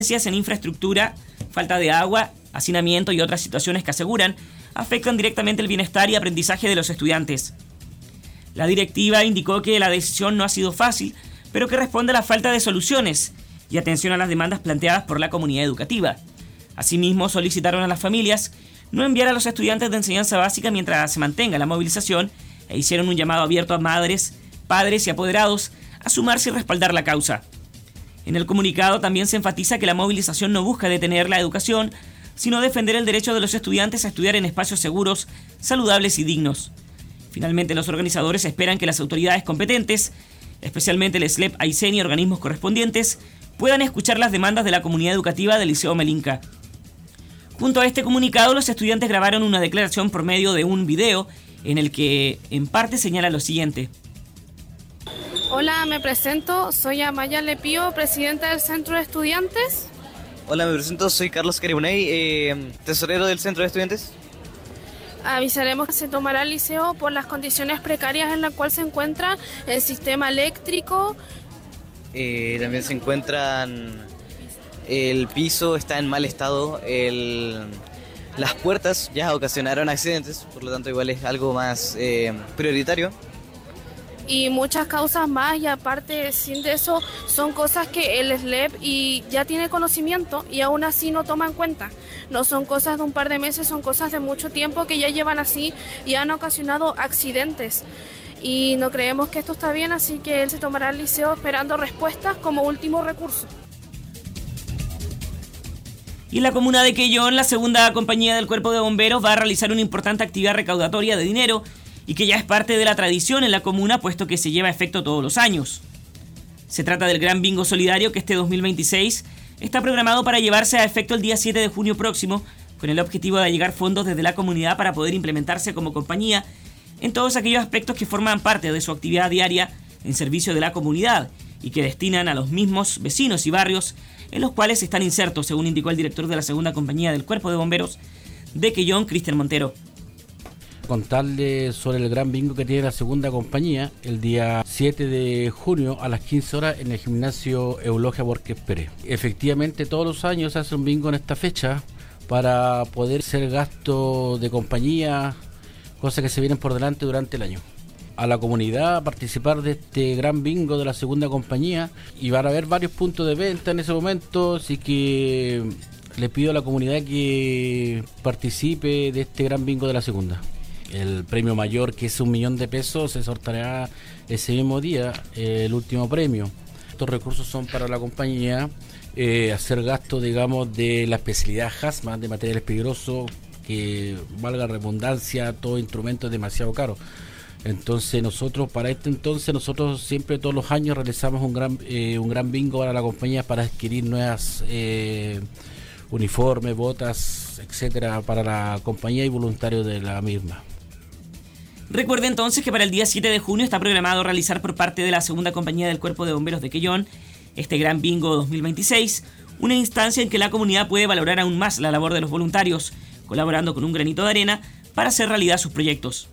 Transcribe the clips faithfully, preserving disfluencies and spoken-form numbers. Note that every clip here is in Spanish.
en infraestructura, falta de agua, hacinamiento y otras situaciones que aseguran afectan directamente el bienestar y aprendizaje de los estudiantes. La directiva indicó que la decisión no ha sido fácil, pero que responde a la falta de soluciones y atención a las demandas planteadas por la comunidad educativa. Asimismo, solicitaron a las familias no enviar a los estudiantes de enseñanza básica mientras se mantenga la movilización e hicieron un llamado abierto a madres, padres y apoderados a sumarse y respaldar la causa. En el comunicado también se enfatiza que la movilización no busca detener la educación, sino defender el derecho de los estudiantes a estudiar en espacios seguros, saludables y dignos. Finalmente, los organizadores esperan que las autoridades competentes, especialmente el S L E P, Aicén y organismos correspondientes, puedan escuchar las demandas de la comunidad educativa del Liceo Melinca. Junto a este comunicado, los estudiantes grabaron una declaración por medio de un video en el que, en parte, señala lo siguiente. Hola, me presento, soy Amaya Lepío, presidenta del Centro de Estudiantes. Hola, me presento, soy Carlos Caribunay, eh, tesorero del Centro de Estudiantes. Avisaremos que se tomará el liceo por las condiciones precarias en las cuales se encuentra el sistema eléctrico. Eh, también se encuentran, el piso está en mal estado, el, las puertas ya ocasionaron accidentes, por lo tanto igual es algo más eh, prioritario. Y muchas causas más, y aparte, sin de eso, son cosas que el S L E P y ya tiene conocimiento y aún así no toma en cuenta. No son cosas de un par de meses, son cosas de mucho tiempo que ya llevan así y han ocasionado accidentes. Y no creemos que esto está bien, así que él se tomará el liceo esperando respuestas como último recurso. Y en la comuna de Quellón, la segunda compañía del Cuerpo de Bomberos va a realizar una importante actividad recaudatoria de dinero y que ya es parte de la tradición en la comuna, puesto que se lleva a efecto todos los años. Se trata del Gran Bingo Solidario, que este dos mil veintiséis está programado para llevarse a efecto el día siete de junio próximo, con el objetivo de llegar fondos desde la comunidad para poder implementarse como compañía en todos aquellos aspectos que forman parte de su actividad diaria en servicio de la comunidad y que destinan a los mismos vecinos y barrios en los cuales están insertos, según indicó el director de la segunda compañía del Cuerpo de Bomberos de Quellón, Cristian Montero. Contarle sobre el gran bingo que tiene la segunda compañía el día siete de junio a las quince horas en el gimnasio Eulogia Borges Pérez. Efectivamente, todos los años se hace un bingo en esta fecha para poder hacer gasto de compañía, cosas que se vienen por delante durante el año. A la comunidad a participar de este gran bingo de la segunda compañía, y van a haber varios puntos de venta en ese momento, así que le pido a la comunidad que participe de este gran bingo de la segunda. El premio mayor, que es un millón de pesos, se sorteará ese mismo día, eh, el último premio. Estos recursos son para la compañía eh, hacer gasto, digamos, de la especialidad Hazmat, de materiales peligrosos, que valga redundancia, todo instrumento es demasiado caro. Entonces nosotros, para este entonces, nosotros siempre todos los años realizamos un gran eh, un gran bingo para la compañía para adquirir nuevas eh, uniformes, botas, etcétera, para la compañía y voluntarios de la misma. Recuerde entonces que para el día siete de junio está programado realizar por parte de la segunda compañía del Cuerpo de Bomberos de Quellón este Gran Bingo dos mil veintiséis, una instancia en que la comunidad puede valorar aún más la labor de los voluntarios, colaborando con un granito de arena para hacer realidad sus proyectos.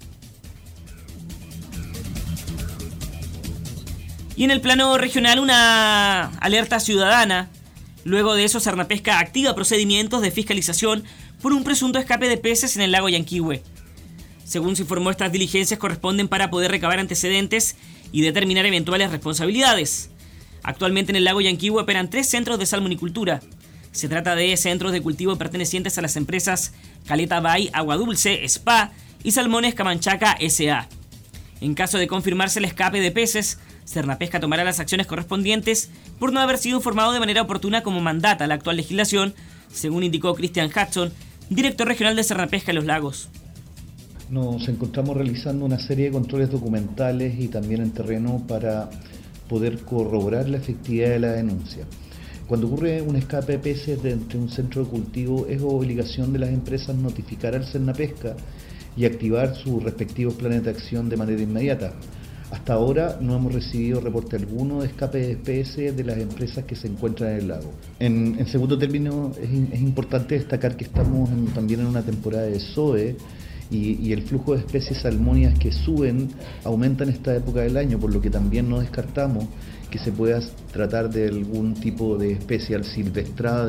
Y en el plano regional, una alerta ciudadana. Luego de eso, Cernapesca activa procedimientos de fiscalización por un presunto escape de peces en el lago Yanquihue. Según se informó, estas diligencias corresponden para poder recabar antecedentes y determinar eventuales responsabilidades. Actualmente en el lago Yanquihue operan tres centros de salmonicultura. Se trata de centros de cultivo pertenecientes a las empresas Caleta Bay, Agua Dulce, Spa y Salmones Camanchaca S A En caso de confirmarse el escape de peces, Cernapesca tomará las acciones correspondientes por no haber sido informado de manera oportuna como mandata la actual legislación, según indicó Christian Hudson, director regional de Cernapesca en Los Lagos. Nos encontramos realizando una serie de controles documentales y también en terreno para poder corroborar la efectividad de la denuncia. Cuando ocurre un escape de peces dentro de un centro de cultivo, es obligación de las empresas notificar al Cernapesca y activar sus respectivos planes de acción de manera inmediata. Hasta ahora no hemos recibido reporte alguno de escape de peces de las empresas que se encuentran en el lago. En, en segundo término, es, es importante destacar que estamos en, también en una temporada de S O E, Y, y el flujo de especies salmónicas que suben aumenta en esta época del año, por lo que también no descartamos que se pueda tratar de algún tipo de especie silvestrada